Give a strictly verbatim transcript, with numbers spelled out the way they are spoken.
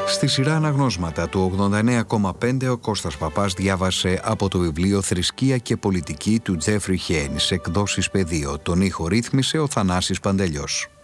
Στη σειρά αναγνώσματα του ογδόντα εννέα κόμμα πέντε ο Κώστας Παπάς διάβασε από το βιβλίο «Θρησκεία και πολιτική» του Τζέφρι Χέιν σε εκδόσεις Πεδίο. Τον ήχο ρύθμισε ο Θανάσης Παντελιός.